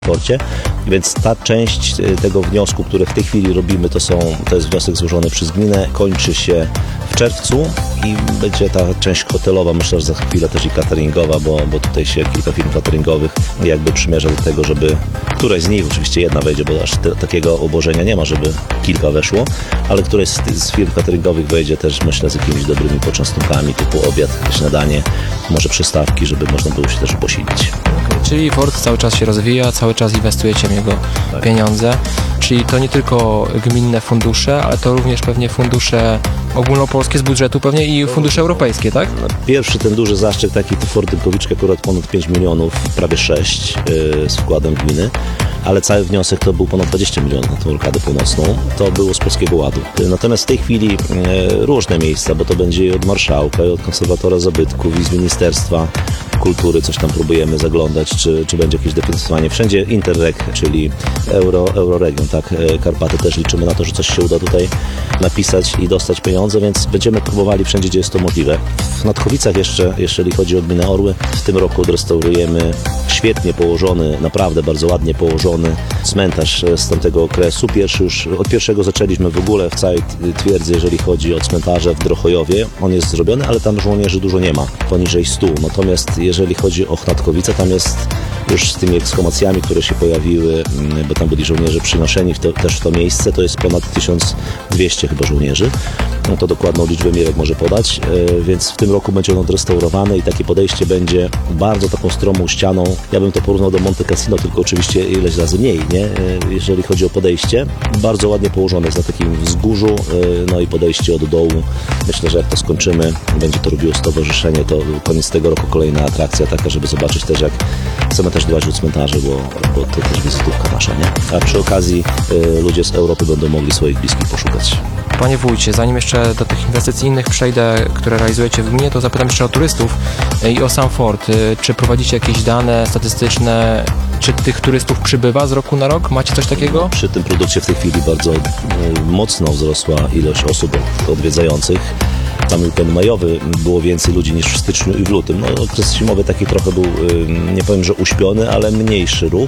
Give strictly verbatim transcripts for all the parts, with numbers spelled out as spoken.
porcie, więc ta część tego wniosku, który w tej chwili robimy, to, są, to jest wniosek złożony przez gminę, kończy się w czerwcu i będzie ta część hotelowa, myślę, że za chwilę też i cateringowa, bo, bo tutaj się kilka firm cateringowych jakby przymierza do tego, żeby któraś z nich, oczywiście jedna wejdzie, bo aż te, takiego obłożenia nie ma, żeby kilka weszło, ale któraś z, z firm cateringowych wejdzie też, myślę, z jakimiś dobrymi poczęstunkami, typu obiad, śniadanie, może przystawki, żeby można było się też posilić. Czyli Ford cały czas się rozwija, cały czas inwestujecie w niego tak. pieniądze. Czyli to nie tylko gminne fundusze, ale to również pewnie fundusze ogólnopolskie z budżetu pewnie i fundusze europejskie, tak? Pierwszy ten duży zaszczyt taki to Ford Dymkowiczka, akurat ponad pięć milionów, prawie sześć yy, z wkładem gminy, ale cały wniosek to był ponad dwadzieścia milionów na tą blokadę północną. To było z Polskiego Ładu. Natomiast w tej chwili yy, różne miejsca, bo to będzie i od marszałka, i od konserwatora zabytków, i z Ministerstwa Kultury coś tam próbujemy zaglądać, czy, czy będzie jakieś dofinansowanie. Wszędzie Interreg, czyli Euro, Euroregion, tak, Karpaty też liczymy na to, że coś się uda tutaj napisać i dostać pieniądze, więc będziemy próbowali wszędzie, gdzie jest to możliwe. W Nadchowicach jeszcze, jeżeli chodzi o gminę Orły, w tym roku odrestaurujemy świetnie położony, naprawdę bardzo ładnie położony cmentarz z tamtego okresu. Pierwszy już, od pierwszego zaczęliśmy w ogóle w całej twierdzy, jeżeli chodzi o cmentarze w Drochojowie. On jest zrobiony, ale tam żołnierzy dużo nie ma, poniżej stu. Natomiast jeżeli chodzi o Chnatkowice, tam jest już z tymi ekshumacjami, które się pojawiły, bo tam byli żołnierze przynoszeni w to, też w to miejsce, to jest ponad tysiąc dwieście chyba żołnierzy. No to dokładną liczbę Mirek może podać, więc w tym roku będzie on odrestaurowany i takie podejście będzie bardzo taką stromą ścianą. Ja bym to porównał do Monte Cassino, tylko oczywiście ileś razy mniej, nie? Jeżeli chodzi o podejście. Bardzo ładnie położone jest na takim wzgórzu, no i podejście od dołu. Myślę, że jak to skończymy, będzie to robiło stowarzyszenie, to koniec tego roku kolejna atrakcja taka, żeby zobaczyć też, jak chcemy też dbać o cmentarze, bo, bo to też wizytówka nasza, nie? A przy okazji y, ludzie z Europy będą mogli swoich bliskich poszukać. Panie wójcie, zanim jeszcze do tych inwestycji innych przejdę, które realizujecie w gminie, to zapytam jeszcze o turystów i o sam Ford. Czy prowadzicie jakieś dane statystyczne, czy tych turystów przybywa z roku na rok? Macie coś takiego? Przy tym produkcie w tej chwili bardzo y, mocno wzrosła ilość osób odwiedzających. Tam weekend majowy było więcej ludzi niż w styczniu i w lutym. No, okres zimowy taki trochę był, nie powiem, że uśpiony, ale mniejszy ruch.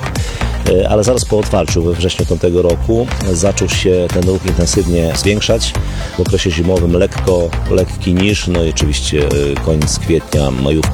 Ale zaraz po otwarciu we wrześniu tamtego roku zaczął się ten ruch intensywnie zwiększać. W okresie zimowym lekko, lekki niż, no i oczywiście koniec kwietnia, majówka.